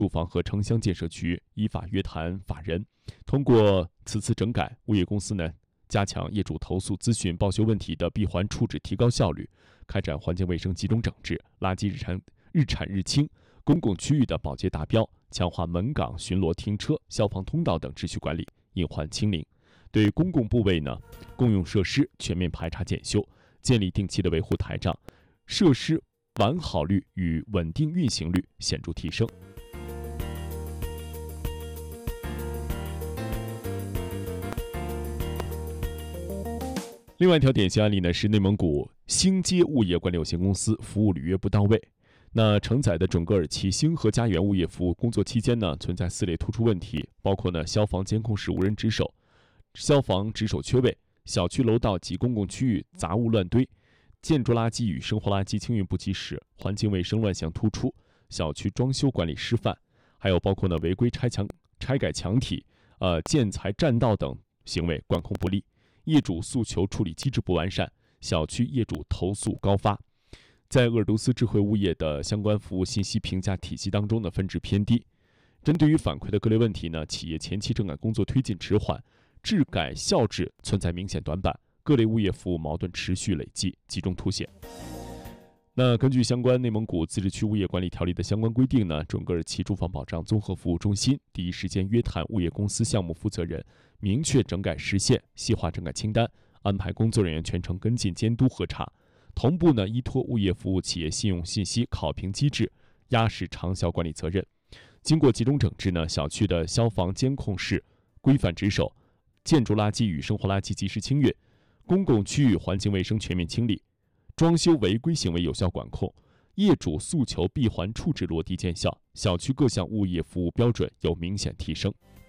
住房和城乡建设局依法约谈法人。通过此次整改，物业公司呢加强业主投诉咨询报修问题的闭环处置，提高效率，开展环境卫生集中整治、垃圾日产日清，公共区域的保洁达标，强化门岗、巡逻停车、消防通道等秩序管理，隐患清零。对公共部位呢、公用设施全面排查检修，建立定期的维护台账，设施完好率与稳定运行率显著提升。另外一条典型案例呢，是内蒙古星街物业管理有限公司服务履约不到位。那承载的准格尔旗星河家园物业服务工作期间呢，存在4类突出问题，包括呢消防监控室无人值守、消防值守缺位、小区楼道及公共区域杂物乱堆、建筑垃圾与生活垃圾清运不及时、环境卫生乱象突出、小区装修管理失范，还有包括呢违规拆改墙体、建材占道等行为管控不力。业主诉求处理机制不完善，小区业主投诉高发，在鄂尔多斯智慧物业的相关服务信息评价体系当中呢分值偏低。针对于反馈的各类问题呢，企业前期整改工作推进迟缓，质改效质存在明显短板，各类物业服务矛盾持续累积，集中凸显。那根据相关内蒙古自治区物业管理条例的相关规定呢，准格尔旗住房保障综合服务中心第一时间约谈物业公司项目负责人，明确整改时限，细化整改清单，安排工作人员全程跟进监督核查，同步呢依托物业服务企业信用信息考评机制，压实长效管理责任。经过集中整治呢，小区的消防监控室规范值守，建筑垃圾与生活垃圾及时清运，公共区域环境卫生全面清理，装修违规行为有效管控，业主诉求闭环处置落地见效，小区各项物业服务标准有明显提升。